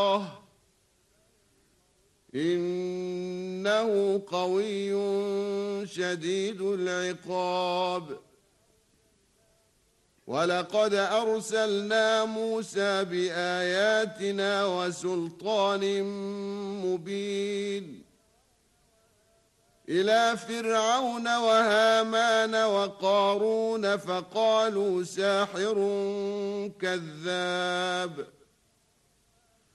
إنه قوي شديد العقاب. ولقد أرسلنا موسى بآياتنا وسلطان مبين إلى فرعون وهامان وقارون فقالوا ساحر كذاب.